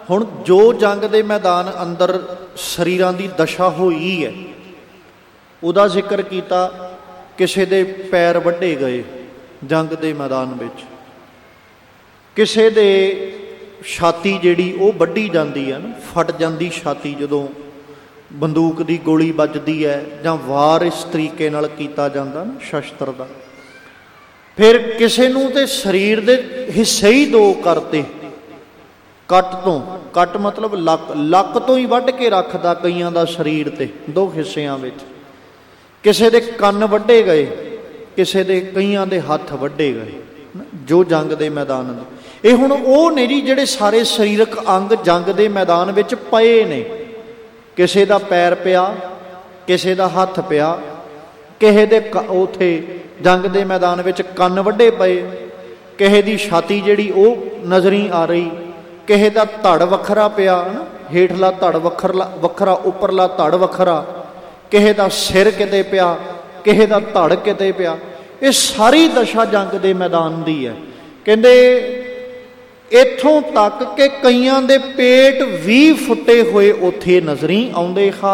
ਹੁਣ ਜੋ ਜੰਗ ਦੇ ਮੈਦਾਨ ਅੰਦਰ ਸਰੀਰਾਂ ਦੀ ਦਸ਼ਾ ਹੋਈ ਹੈ ਉਹਦਾ ਜ਼ਿਕਰ ਕੀਤਾ। ਕਿਸੇ ਦੇ ਪੈਰ ਵੱਢੇ ਗਏ ਜੰਗ ਦੇ ਮੈਦਾਨ ਵਿੱਚ, ਕਿਸੇ ਦੇ ਛਾਤੀ ਜਿਹੜੀ ਉਹ ਵੱਢੀ ਜਾਂਦੀ ਹੈ ਨਾ, ਫਟ ਜਾਂਦੀ ਛਾਤੀ ਜਦੋਂ ਬੰਦੂਕ ਦੀ ਗੋਲੀ ਵੱਜਦੀ ਹੈ, ਜਾਂ ਵਾਰ ਇਸ ਤਰੀਕੇ ਨਾਲ ਕੀਤਾ ਜਾਂਦਾ ਨਾ ਸ਼ਸਤਰ ਦਾ। ਫਿਰ ਕਿਸੇ ਨੂੰ ਤੇ ਸਰੀਰ ਦੇ ਹਿੱਸੇ ਹੀ ਦੋ ਕਰਤੇ, ਕੱਟ ਤੋਂ, ਕੱਟ ਮਤਲਬ ਲੱਕ ਤੋਂ ਹੀ ਵੱਢ ਕੇ ਰੱਖਦਾ ਕਈਆਂ ਦਾ ਸਰੀਰ ਤੇ ਦੋ ਹਿੱਸਿਆਂ ਵਿੱਚ। ਕਿਸੇ ਦੇ ਕੰਨ ਵੱਢੇ ਗਏ, ਕਿਸੇ ਦੇ ਕਈਆਂ ਦੇ ਹੱਥ ਵੱਢੇ ਗਏ ਜੋ ਜੰਗ ਦੇ ਮੈਦਾਨ ਦੇ। ਇਹ ਹੁਣ ਉਹ ਨੇ ਜੀ ਜਿਹੜੇ ਸਾਰੇ ਸਰੀਰਕ ਅੰਗ ਜੰਗ ਦੇ ਮੈਦਾਨ ਵਿੱਚ ਪਏ ਨੇ। ਕਿਸੇ ਦਾ ਪੈਰ ਪਿਆ, ਕਿਸੇ ਦਾ ਹੱਥ ਪਿਆ, ਕਿਸੇ ਦੇ ਉੱਥੇ ਜੰਗ ਦੇ ਮੈਦਾਨ ਵਿੱਚ ਕੰਨ ਵੱਢੇ ਪਏ, ਕਿਸੇ ਦੀ ਛਾਤੀ ਜਿਹੜੀ ਉਹ ਨਜ਼ਰੀ ਆ ਰਹੀ, ਕਿਸੇ ਦਾ ਧੜ ਵੱਖਰਾ ਪਿਆ ਨਾ, ਹੇਠਲਾ ਧੜ ਵੱਖਰਾ, ਉੱਪਰਲਾ ਧੜ ਵੱਖਰਾ, ਕਿਸੇ ਦਾ ਸਿਰ ਕਿਤੇ ਪਿਆ, ਕਿਸੇ ਦਾ ਧੜ ਕਿਤੇ ਪਿਆ। ਇਹ ਸਾਰੀ ਦਸ਼ਾ ਜੰਗ ਦੇ ਮੈਦਾਨ ਦੀ ਹੈ। ਕਹਿੰਦੇ ਇੱਥੋਂ ਤੱਕ ਕਿ ਕਈਆਂ ਦੇ ਪੇਟ ਵੀ ਫੁੱਟੇ ਹੋਏ ਉੱਥੇ ਨਜ਼ਰੀ ਆਉਂਦੇ।